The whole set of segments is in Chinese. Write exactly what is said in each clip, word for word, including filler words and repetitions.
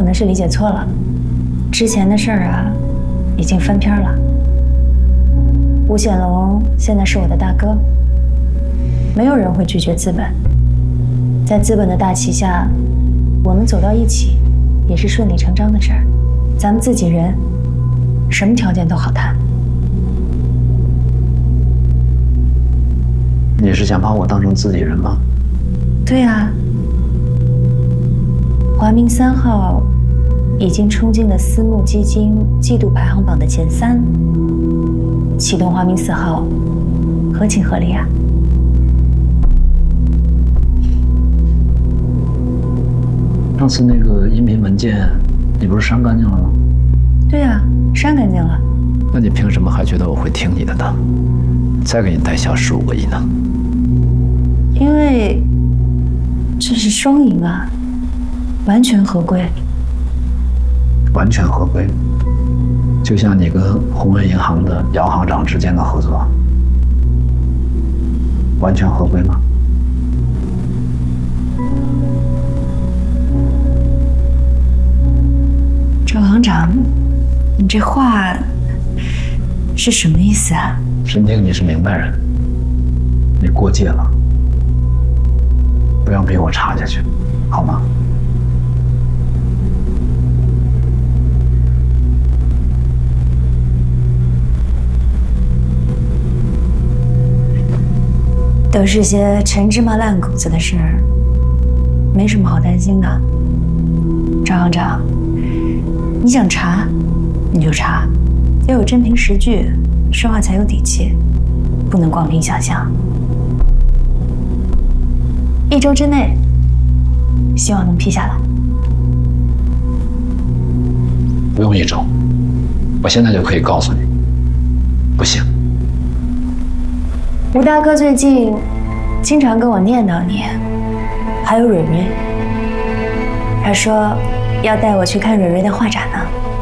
能是理解错了，之前的事儿啊，已经翻篇了。吴显龙现在是我的大哥，没有人会拒绝资本，在资本的大旗下，我们走到一起，也是顺理成章的事儿。咱们自己人，什么条件都好谈。 你是想把我当成自己人吗？ 对啊。华明三号已经冲进了私募基金季度排行榜的前三，启动华明四号，合情合理啊。 上次那个音频文件，你不是删干净了吗？ 对啊，删干净了。 那你凭什么还觉得我会听你的呢？再给你代销十五个亿呢？ 因为这是双赢啊，完全合规。 完全合规，就像你跟宏文银行的姚行长之间的合作，完全合规吗？ 赵行长，你这话是什么意思啊？ 申京，你是明白人，你过界了，不要逼我查下去，好吗？ 都是些陈芝麻烂谷子的事儿，没什么好担心的。赵行长，你想查，你就查，要有真凭实据，说话才有底气，不能光凭想象。一周之内，希望能批下来。 不用一周，我现在就可以告诉你，不行。 吴大哥最近经常跟我念叨你，还有蕊蕊。他说要带我去看蕊蕊的画展呢。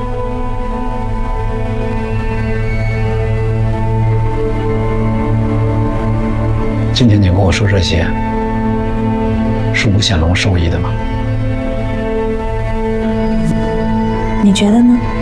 今天你跟我说这些，是吴显龙授意的吗？ 你觉得呢？